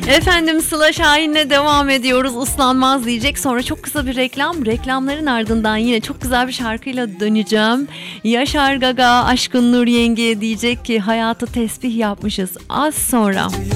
Efendim Sıla Şahin'le devam ediyoruz. Uslanmaz diyecek. Sonra çok kısa bir reklam. Reklamların ardından yine çok güzel bir şarkıyla döneceğim. Yaşar Gaga, Aşkın Nur Yenge diyecek ki hayatı tesbih yapmışız. Az sonra.